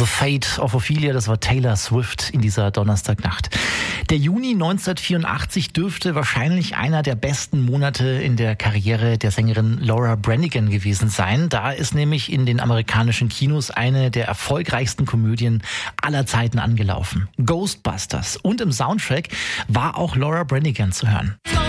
Fate of Ophelia, das war Taylor Swift in dieser Donnerstagnacht. Der Juni 1984 dürfte wahrscheinlich einer der besten Monate in der Karriere der Sängerin Laura Branigan gewesen sein. Da ist nämlich in den amerikanischen Kinos eine der erfolgreichsten Komödien aller Zeiten angelaufen. Ghostbusters. Und im Soundtrack war auch Laura Branigan zu hören.